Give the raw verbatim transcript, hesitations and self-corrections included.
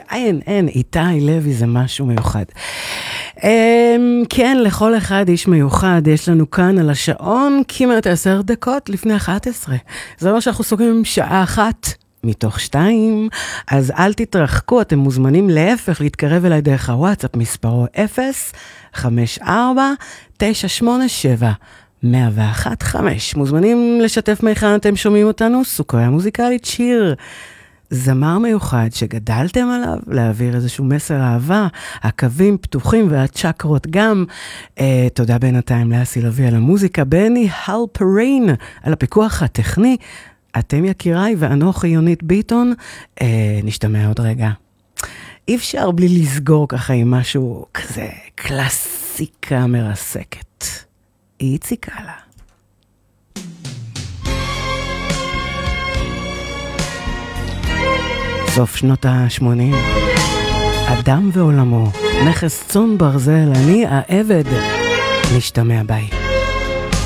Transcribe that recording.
אין, אין, איתי לוי זה משהו מיוחד. כן, לכל אחד איש מיוחד, יש לנו כאן על השעון כמעט עשר דקות לפני אחת עשרה. זה אומר שאנחנו סוגרים שעה אחת מתוך שתיים, אז אל תתרחקו, אתם מוזמנים להפך להתקרב אליי דרך הוואטסאפ, מספרו אפס חמש ארבע תשע שמונה שבע מאה ואחת חמש. מוזמנים לשתף מהיכן אתם שומעים אותנו, סוכריה מוזיקלית, שיר זמר מיוחד שגדלתם עליו, להעביר איזשהו מסר אהבה, הקווים פתוחים והצ'קרות גם. אה, תודה בינתיים לאסי לוי על המוזיקה, בני הלפריין על הפיקוח הטכני, אתם יקיריי ואנוכי יונית ביטון. אה, נשתמע עוד רגע. אי אפשר בלי לסגור ככה עם משהו כזה קלאסיקה מרסקת. איציק הלאה. סוף שנות ה-שמונים, אדם ועולמו, נכס צאן ברזל, אני העבד, נשתמע ביי.